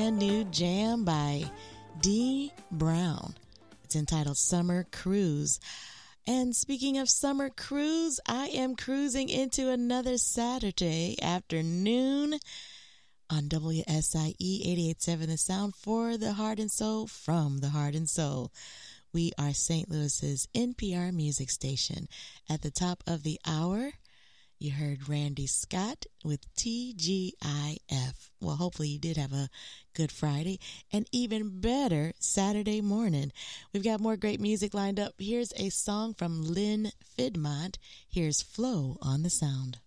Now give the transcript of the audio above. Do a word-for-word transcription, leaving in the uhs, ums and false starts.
brand new jam by Dee Brown. It's entitled Summer Cruise. And speaking of summer cruise, I am cruising into another Saturday afternoon on W S I E eighty-eight point seven, the sound for the heart and soul, from the heart and soul. We are Saint Louis's N P R music station. At the top of the hour, you heard Randy Scott with T G I F. Well, hopefully you did have a good Friday and even better Saturday morning. We've got more great music lined up. Here's a song from Lynn Fidmont. Here's Flow on the Sound.